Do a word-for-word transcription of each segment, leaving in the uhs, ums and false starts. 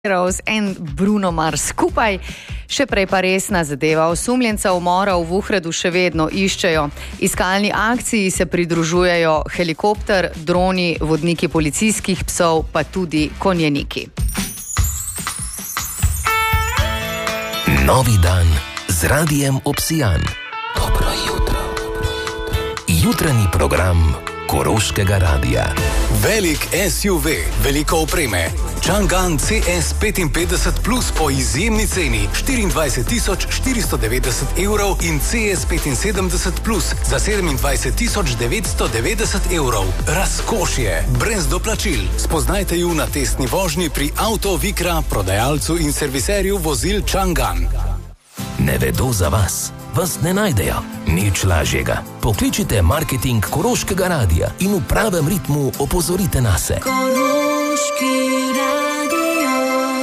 Rose in Bruno Mars skupaj. Še prej pa resna zadeva. Osumljenca umora v Vuhredu še vedno iščejo. Iskalni akciji se pridružujejo helikopter, droni, vodniki policijskih psov, pa tudi konjeniki. Novi dan z Radijem Obsijan. Dobro jutro. Jutranji program Koroškega radija. Velik S U V, veliko opreme. Chang'an C S petinpetdeset plus po izjemni ceni štiriindvajset tisoč štiristo devetdeset evrov in C S petinsedemdeset plus za sedemindvajset tisoč devetsto devetdeset evrov. Razkošje, brez doplačil. Spoznajte ju na testni vožnji pri Auto Vikra, prodajalcu in serviserju vozil Chang'an. Ne vedo za vas. Vas ne najdejo. Nič lažjega. Pokličite marketing Koroškega radija in v pravem ritmu opozorite nase. Koroški radio.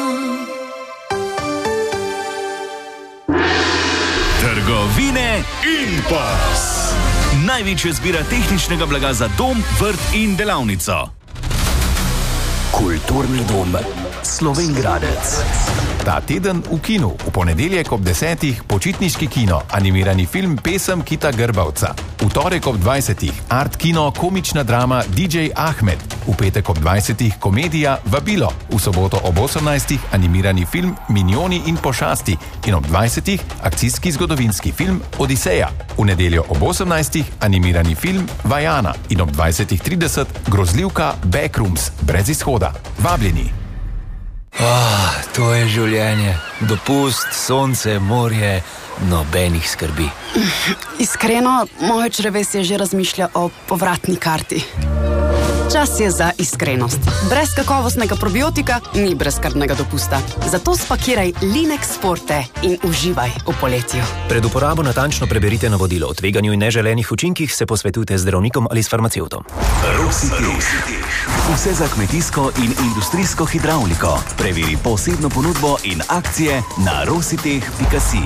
Trgovine Impas. Največja zbira tehničnega blaga za dom, vrt in delavnico. Kulturni dom Slovenj Gradec. Ta teden v kinu, v ponedeljek ob desetih počitniški kino, animirani film Pesem Kita Grbavca. V torek ob dvajsetih art kino komična drama D J Ahmed. V petek ob dvajsetih komedija Vabilo. V soboto ob osemnajstih animirani film Minjoni in pošasti. In ob dvajsetih akcijski zgodovinski film Odiseja. V nedeljo ob osemnajstih animirani film Vajana. In ob dvajsetih trideset grozljivka Backrooms brez izhoda. Vabljeni. Oh, to je življenje. Dopust, sonce, morje, nobenih skrbi. Iskreno, moje črevesje že razmišlja o povratni karti. Čas je za iskrenost. Brez kakovostnega probiotika ni brezskrbnega dopusta. Zato spakiraj Linex Forte in uživaj v poletju. Pred uporabo natančno preberite navodilo. O tveganju in neželenih učinkih se posvetujte z zdravnikom ali s farmacevtom. Rositeh. Vse za kmetijsko in industrijsko hidravliko. Preveri posebno ponudbo in akcije na rositeh pika si.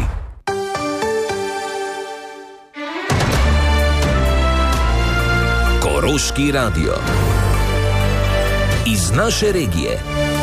Koroški radio. Iz naše regije.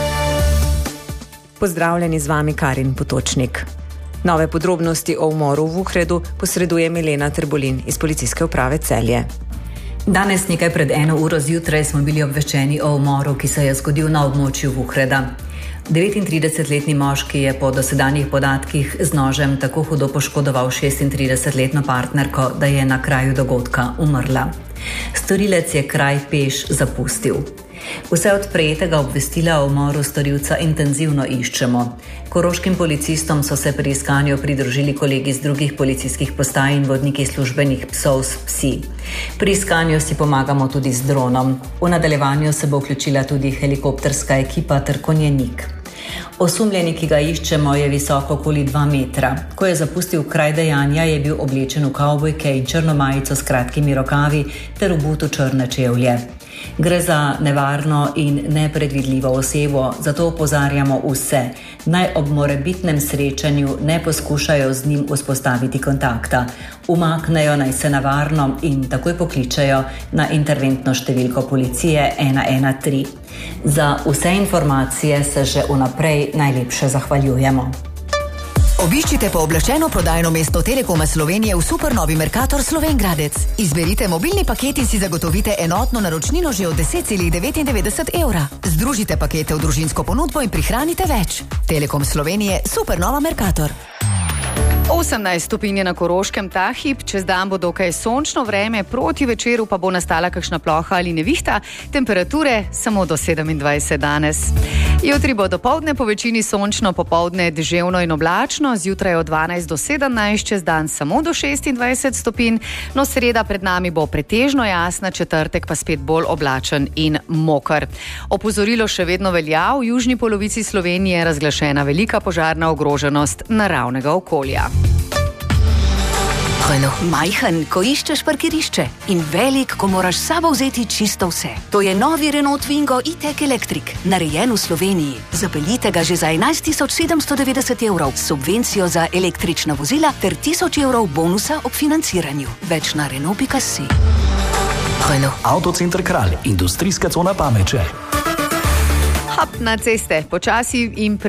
Pozdravljeni, z vami Karin Potočnik. Nove podrobnosti o umoru v Vuhredu posreduje Milena Trbolin iz policijske uprave Celje. Danes nekaj pred eno uro zjutraj smo bili obveščeni o umoru, ki se je zgodil na območju Vuhreda. devetintridesetletni moški je po dosedanjih podatkih z nožem tako hudo poškodoval šestintridesetletno partnerko, da je na kraju dogodka umrla. Storilec je kraj peš zapustil. Vse od prejetega obvestila o umoru storilca intenzivno iščemo. Koroškim policistom so se pri iskanju pridružili kolegi z drugih policijskih postaj in vodniki službenih psov s psi. Pri iskanju si pomagamo tudi z dronom. V nadaljevanju se bo vključila tudi helikopterska ekipa ter konjenik. Osumljeni, ki ga iščemo, je visoko okoli dva metra. Ko je zapustil kraj dejanja, je bil oblečen v kavbojke in črno majico s kratkimi rokavi ter obuto črne čevlje. Gre za nevarno in nepredvidljivo osebo, zato opozarjamo vse, naj ob morebitnem srečanju ne poskušajo z njim vzpostaviti kontakta. Umaknejo naj se na varno in takoj pokličejo na interventno številko policije ena ena tri. Za vse informacije se že vnaprej najlepše zahvaljujemo. Obiščite pooblaščeno prodajno mesto Telekoma Slovenije v supernovi Mercator Slovenj Gradec. Izberite mobilni paket in si zagotovite enotno naročnino že od deset celih devetindevetdeset evra. Združite pakete v družinsko ponudbo in prihranite več. Telekom Slovenije, supernova Mercator. osemnajst stopinj je na Koroškem ta hip, čez dan bo dokaj sončno vreme, proti večeru pa bo nastala kakšna ploha ali nevihta, temperature samo do sedemindvajset danes. Jutri bo dopoldne po večini sončno, popoldne deževno in oblačno, zjutraj od dvanajst do sedemnajst, čez dan samo do šestindvajset stopinj, no sreda pred nami bo pretežno jasna, četrtek pa spet bolj oblačen in moker. Opozorilo še vedno velja, v južni polovici Slovenije je razglašena velika požarna ogroženost naravnega okolja. Majhen, ko iščeš parkirišče, in velik, ko moraš s sabo vzeti čisto vse. To je novi Renault Twingo e-tech Electric, narejen v Sloveniji. Zapeljite ga že za enajst tisoč sedemsto devetdeset evrov s subvencijo za električna vozila ter tisoč evrov bonusa ob financiranju. Več na Renault pika si. Avtocenter Kralj, industrijska cona Pameče. Hop na ceste, počasi in